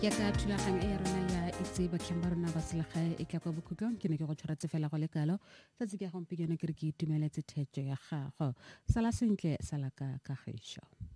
ke ka thulagang e rona ya itse batlhang ba rona ba selagae e tla kwa bokhutlong ke ne ke go tshwaretse fela go lekalo tsatsi ke gompieno ke re ke itumeletse thetso ya gago sala sentle sala ka kagišo.